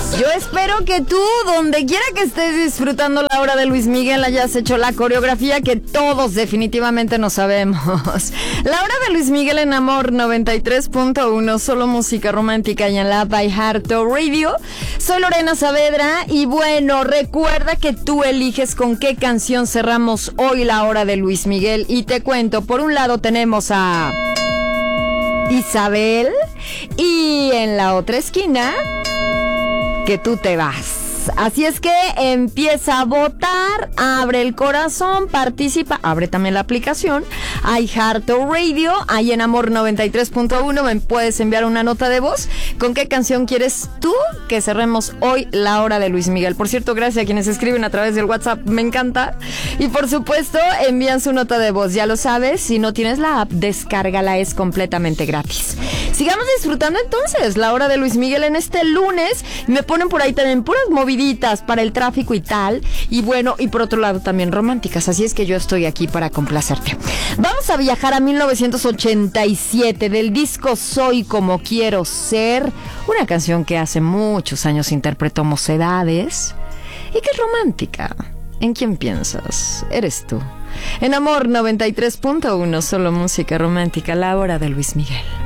Yo espero que tú, donde quiera que estés disfrutando la hora de Luis Miguel, hayas hecho la coreografía que todos definitivamente no sabemos. La hora de Luis Miguel en Amor 93.1, solo música romántica y en la by Harto Radio. Soy Lorena Saavedra y bueno, recuerda que tú eliges con qué canción cerramos hoy la hora de Luis Miguel. Y te cuento, por un lado tenemos a Isabel y en la otra esquina, que tú te vas. Así es que empieza a votar, abre el corazón, participa, abre también la aplicación iHeartRadio, Radio, ahí en Amor 93.1 me puedes enviar una nota de voz. ¿Con qué canción quieres tú que cerremos hoy la hora de Luis Miguel? Por cierto, gracias a quienes escriben a través del WhatsApp, me encanta. Y por supuesto, envían su nota de voz, ya lo sabes, si no tienes la app, descárgala, es completamente gratis. Sigamos disfrutando entonces la hora de Luis Miguel en este lunes. Me ponen por ahí también puras moviditas para el tráfico y tal. Y bueno, y por otro lado también románticas. Así es que yo estoy aquí para complacerte. Vamos a viajar a 1987 del disco Soy Como Quiero Ser. Una canción que hace muchos años interpretó Mocedades y que es romántica. ¿En quién piensas? Eres tú. En Amor 93.1, solo música romántica, la hora de Luis Miguel.